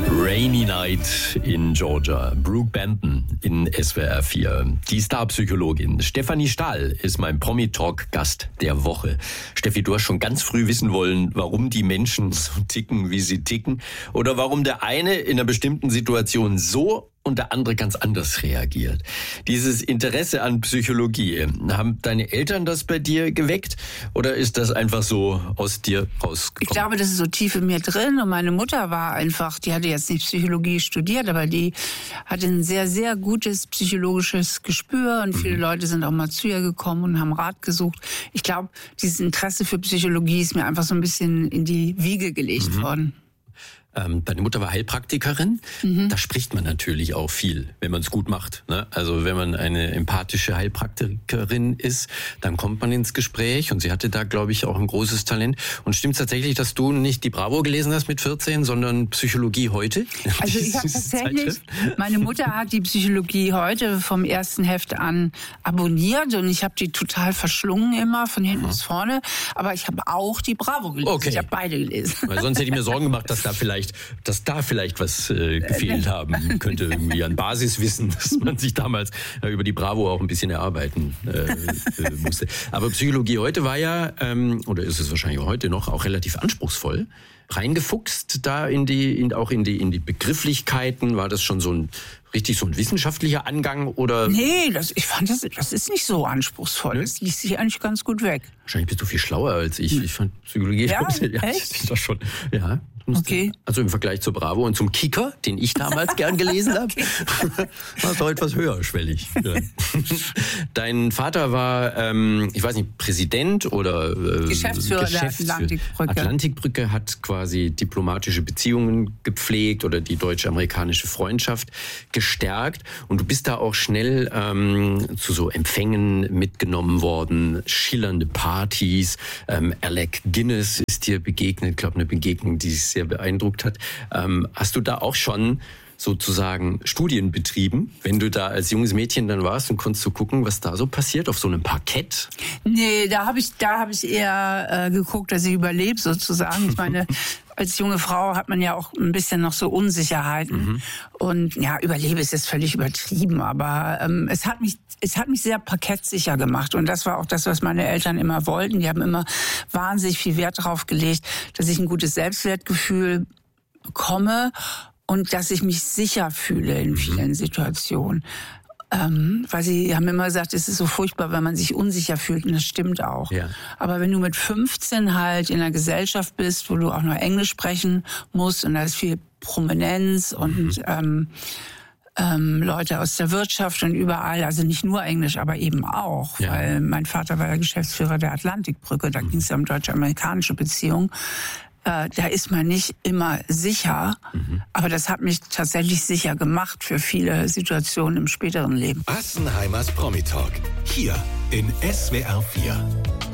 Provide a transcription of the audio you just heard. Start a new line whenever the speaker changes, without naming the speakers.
Rainy Night in Georgia. Brooke Benton in SWR 4. Die Starpsychologin Stefanie Stahl ist mein Promi-Talk-Gast der Woche. Steffi, du hast schon ganz früh wissen wollen, warum die Menschen so ticken, wie sie ticken. Oder warum der eine in einer bestimmten Situation so und der andere ganz anders reagiert. Dieses Interesse an Psychologie, haben deine Eltern das bei dir geweckt oder ist das einfach so aus dir rausgekommen?
Ich glaube, das ist so tief in mir drin und meine Mutter war einfach, die hatte jetzt nicht Psychologie studiert, aber die hatte ein sehr, sehr gutes psychologisches Gespür und viele Leute sind auch mal zu ihr gekommen und haben Rat gesucht. Ich glaube, dieses Interesse für Psychologie ist mir einfach so ein bisschen in die Wiege gelegt worden.
Deine Mutter war Heilpraktikerin. Da spricht man natürlich auch viel, wenn man es gut macht. Ne? Also wenn man eine empathische Heilpraktikerin ist, dann kommt man ins Gespräch. Und sie hatte da, glaube ich, auch ein großes Talent. Und stimmt tatsächlich, dass du nicht die Bravo gelesen hast mit 14, sondern Psychologie heute?
Also ich habe tatsächlich, meine Mutter hat die Psychologie heute vom ersten Heft an abonniert. Und ich habe die total verschlungen immer, von hinten bis vorne. Aber ich habe auch die Bravo gelesen. Okay. Ich habe beide gelesen.
Weil sonst hätte ich mir Sorgen gemacht, dass da vielleicht was gefehlt haben könnte, irgendwie an Basiswissen, dass man sich damals über die Bravo auch ein bisschen erarbeiten musste. Aber Psychologie heute war ja, oder ist es wahrscheinlich auch heute noch, auch relativ anspruchsvoll. Reingefuchst da in die Begrifflichkeiten, war das schon so ein wissenschaftlicher Angang oder?
Nee, ich fand das ist nicht so anspruchsvoll. Ne? Das liest sich eigentlich ganz gut weg.
Wahrscheinlich bist du viel schlauer als ich. Ich fand Psychologie
echt?
Das schon. Ja.
Okay.
Also im Vergleich zur Bravo und zum Kicker, den ich damals gern gelesen habe, war es doch etwas höherschwellig. Ja. Dein Vater war, ich weiß nicht, Präsident oder
Geschäftsführer der Atlantikbrücke.
Atlantikbrücke hat quasi diplomatische Beziehungen gepflegt oder die deutsche-amerikanische Freundschaft gestärkt. Und du bist da auch schnell zu so Empfängen mitgenommen worden, schillernde Partys. Alec Guinness ist dir begegnet, ich glaube eine Begegnung, die sich sehr beeindruckt hat. Hast du da auch schon sozusagen Studien betrieben, wenn du da als junges Mädchen dann warst und konntest du gucken, was da so passiert auf so einem Parkett?
Nee, da hab ich eher geguckt, dass ich überlebe sozusagen. Ich meine, als junge Frau hat man ja auch ein bisschen noch so Unsicherheiten. Und ja, überlebe ist jetzt völlig übertrieben, aber es hat mich sehr parkettsicher gemacht. Und das war auch das, was meine Eltern immer wollten. Die haben immer wahnsinnig viel Wert darauf gelegt, dass ich ein gutes Selbstwertgefühl bekomme und dass ich mich sicher fühle in vielen Situationen. Weil sie haben immer gesagt, es ist so furchtbar, wenn man sich unsicher fühlt, und das stimmt auch. Ja. Aber wenn du mit 15 halt in einer Gesellschaft bist, wo du auch noch Englisch sprechen musst und da ist viel Prominenz und Leute aus der Wirtschaft und überall, also nicht nur Englisch, aber eben auch, weil mein Vater war ja Geschäftsführer der Atlantikbrücke, da ging es ja um deutsche-amerikanische Beziehungen. Da ist man nicht immer sicher, aber das hat mich tatsächlich sicher gemacht für viele Situationen im späteren Leben.
Assenheimers Promi-Talk, hier in SWR 4.